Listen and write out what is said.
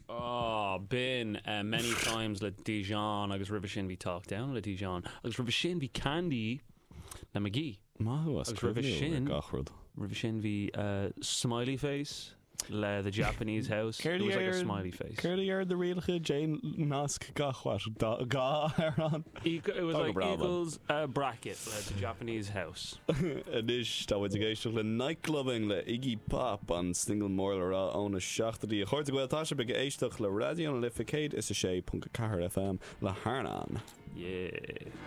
Bin many times le Dijon agus ribh sin bhí talk down le Dijon agus ribh sin bhí Candy na McGee Agus ribh sin gachrod. ribh sin bhí smiley face le the Japanese house. It was like a smiley face. Curly the rialcha Jane Nask gachwas an. It was like Eagles bracket le the Japanese house. Inis tá bhaid géisteach le nightclubbing le Iggy Pop an single mór le óna seachtaí a chuirte gohfuil tá be éisteach le radio an lificéid is a sé.4 FM le Harnan. Yeah.